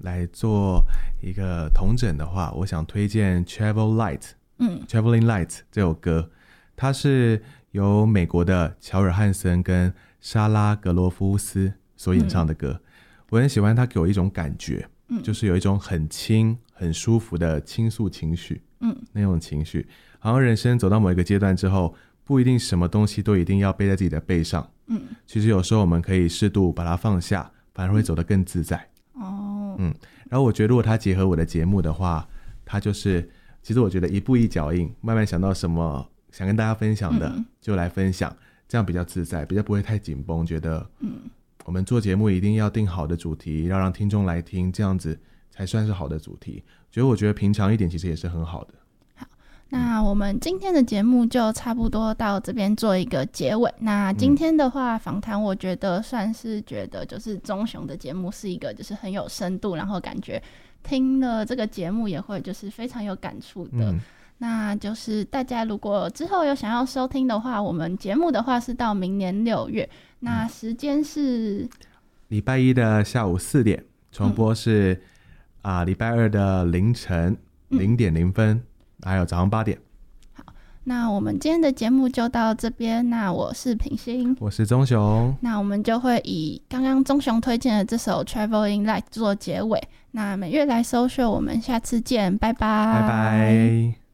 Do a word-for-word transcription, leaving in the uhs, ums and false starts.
来做一个统整的话，我想推荐 Travel Light， 嗯 Traveling Light 这首歌，它是由美国的乔尔汉森跟莎拉格罗夫斯所演唱的歌、嗯、我很喜欢它给我一种感觉、嗯、就是有一种很轻很舒服的倾诉情绪，嗯，那种情绪好像人生走到某一个阶段之后，不一定什么东西都一定要背在自己的背上，嗯，其实有时候我们可以适度把它放下，反而会走得更自在。哦，嗯，然后我觉得如果它结合我的节目的话，它就是其实我觉得一步一脚印，慢慢想到什么想跟大家分享的、嗯、就来分享，这样比较自在，比较不会太紧绷，觉得嗯，我们做节目一定要定好的主题，要让听众来听，这样子才算是好的主题。所以我觉得平常一点其实也是很好的。 那我们今天的节目就差不多到这边做一个结尾。那今天的话访谈我觉得算是觉得就是钟雄的节目是一个就是很有深度，然后感觉听了这个节目也会就是非常有感触的、嗯、那就是大家如果之后有想要收听的话，我们节目的话是到明年六月，那时间是礼拜一的下午四点，重播是、嗯啊，礼拜二的凌晨零点零分、嗯，还有早上八点。 好，那我们今天的节目就到这边。那我是品心， 我是钟雄。 那我们就会以刚刚钟雄推荐的这首 Traveling Light 做结尾。那每月来搜寻，我们下次见，拜拜， 拜拜。